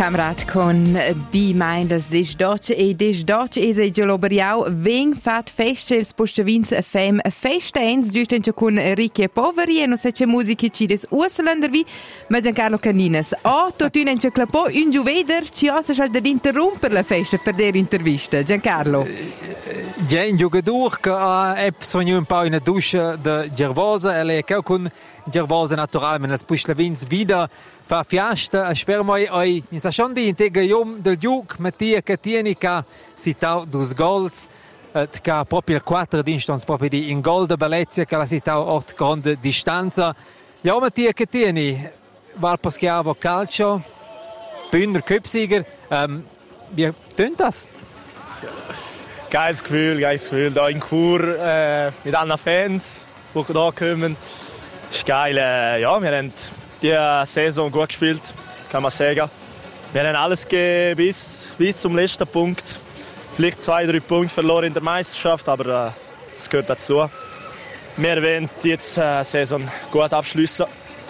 Kamerad con B-Minders des Deutsche e des Deutsche e se geloberiau veng fat feste ils postavins fem festens giusten con ricchi e poveri e non se c'è musica ci des Urslander vi ma Giancarlo Caninas tu in clapò un giuveder ci osa schal ad interrompere la festa per der intervista Giancarlo già in giocadur che sogno un po' in dusche de Gervosa e le con Gervosa naturalmente als Puschlawins wieder fa fiasta spero mai oi in sa schon di integrium del Duke Mattia Catienica citau dus gols che proprio il 4 d'instance proprio di in gol de Bellezia che la citau ort grande distanza ja Mattia Catieni Val Poschiavo Calcio Bühner Köpsieger wie tönt das? Geiles Gefühl da in Chur mit allen Fans die da kommen ist geil ja wir haben die Saison gut gespielt, kann man sagen. Wir haben alles gegeben bis zum letzten Punkt. Vielleicht 2-3 Punkte verloren in der Meisterschaft, aber das gehört dazu. Wir wollen jetzt die Saison gut abschließen,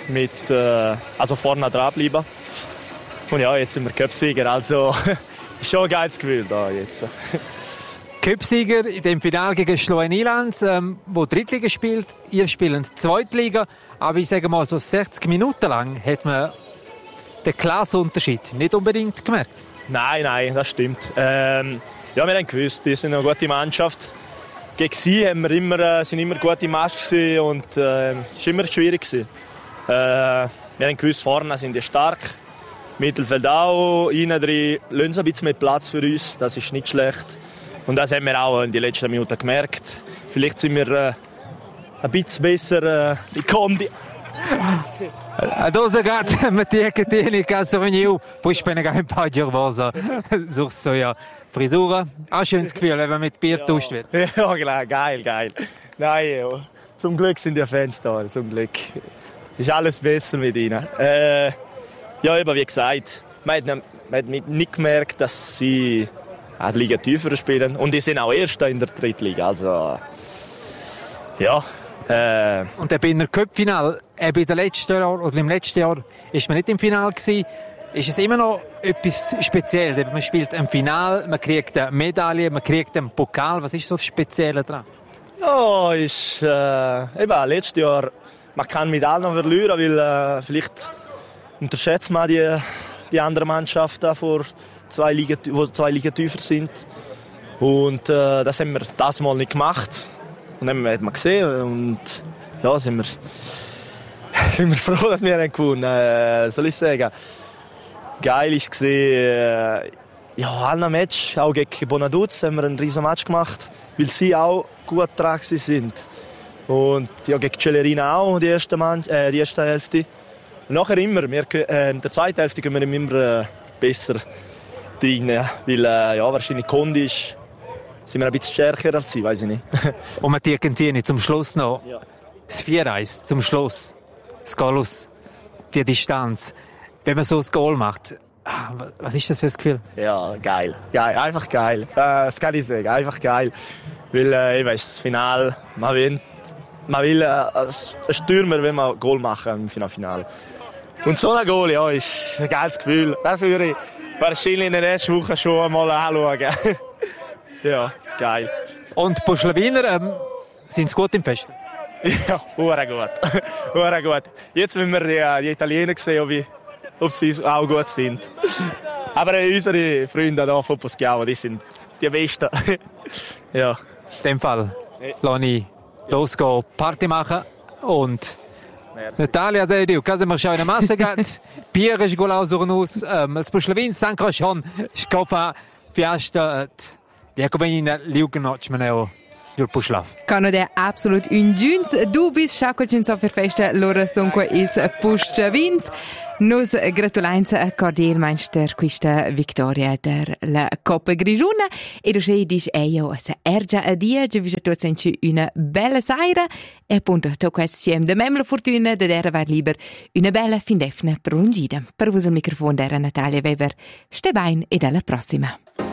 also vorne dran bleiben. Und ja, jetzt sind wir Cupsieger, also ist schon ein geiles Gefühl da jetzt. Cupsieger in dem Finale gegen Slowenien-Lands, wo Drittliga spielt. Ihr spielt Zweitliga. Aber ich sage mal, so 60 Minuten lang hat man den Klassenunterschied nicht unbedingt gemerkt. Nein, das stimmt. Ja, wir haben gewusst, die sind eine gute Mannschaft. Gegen sie sind immer gute Matches und es war immer schwierig. Wir haben gewusst, vorne sind die stark. Mittelfeld auch, innen drin lassen sie ein bisschen mehr Platz für uns. Das ist nicht schlecht. Und das haben wir auch in den letzten Minuten gemerkt. Vielleicht sind wir ein bisschen besser in Kondi. Adesso grazie Mattia Cateni, Casa Renew, poi spennega ein paar Gervosa, suchst so ja Frisur. Auch schönes Gefühl, wenn man mit Bier getauscht wird. Ja, klar, geil. Nein, ja. Zum Glück sind die Fans da, zum Glück. Ist alles besser mit ihnen. Ja, eben wie gesagt, man hat nicht gemerkt, dass sie die Liga tiefer spielen. Und die sind auch Erster in der Drittliga, also ja. Und der Berner Cup-Final, im letzten Jahr ist man nicht im Finale gewesen. Ist es immer noch etwas Spezielles? Man spielt ein Finale, man kriegt eine Medaille, man kriegt einen Pokal. Was ist so das Spezielle daran? Ja, ist eben letztes Jahr, man kann mit allen verlieren, weil vielleicht unterschätzt man die anderen Mannschaften vor die 2 Ligen tiefer sind. Und das haben wir das Mal nicht gemacht. Und dann hat man gesehen und ja, sind wir froh, dass wir gewonnen. Soll ich sagen, geil ist gesehen. Ja, allen Match, auch gegen Bonaduz haben wir einen riesen Match gemacht, weil sie auch gut dran sind. Und ja, gegen Celerina auch die erste Hälfte. Und nachher immer, in der zweiten Hälfte gehen wir immer besser rein, weil ja, wahrscheinlich Kondi ist. Sind wir ein bisschen stärker als sie, weiß ich nicht. Und Mattia Catieni, zum Schluss noch. Ja. Das 4-1 zum Schluss. Das Goal aus die Distanz. Wenn man so ein Goal macht, was ist das für ein Gefühl? Ja, geil. Einfach geil. Das kann ich sagen, einfach geil. Weil eben ist das Finale, man will als Stürmer, wenn man ein Goal machen im Finale. Und so ein Goal, ja, ist ein geiles Gefühl. Das würde ich wahrscheinlich in der nächsten Woche schon mal anschauen. Ja, geil. Und die Puschlawiner, sind sie gut im Fest? Ja, hure gut. Jetzt müssen wir die Italiener sehen, ob sie auch gut sind. Aber unsere Freunde hier von Poschiavo, die sind die Besten. Ja. In dem Fall, Loni, losgehen, Party machen und Natalia, sei du, kannst du mir schon eine Masse geben? Bier ist gut aus und aus. Als Puschlawin, Sanka schon, Skopa, Fiesta, Jacobina Liugnoc Maneo sul Puschlav. Cano de absolut un giuns. Du bist schakolcin so festa loro sonque ils Puschavins. Nos gratulains a cordialmeister questa vittoria der la Coppa Grigiuna e dosce dis io se ergia a dia je vi to senci una bella saira e appunto to questiem de memla fortuna de der war lieber una bella findefna prolungida. Per vos il microfono era Natalia Weber. Ste bain e alla prossima.